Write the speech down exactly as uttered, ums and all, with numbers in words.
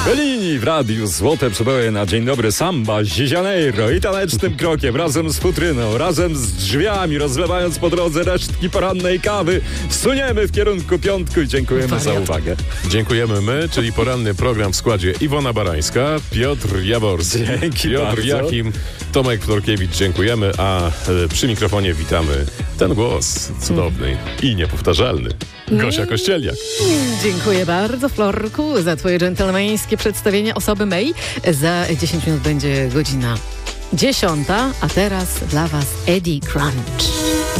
Bellini w radiu Złote Przyboje na Dzień Dobry Samba z Janeiro i tanecznym krokiem razem z futryną, razem z drzwiami, rozlewając po drodze resztki porannej kawy, suniemy w kierunku piątku i dziękujemy Wariat. za uwagę. Dziękujemy my, czyli poranny program w składzie Iwona Barańska, Piotr Jaworski, Dzięki Piotr bardzo. Jachim, Tomek Florkiewicz, dziękujemy, a e, przy mikrofonie witamy ten głos cudowny i niepowtarzalny. Gosia Kościeliak. Dziękuję bardzo, Florku, za twoje dżentelmeńskie przedstawienie osoby mej. Za dziesięć minut będzie godzina dziesiąta, a teraz dla was Eddie Crunch.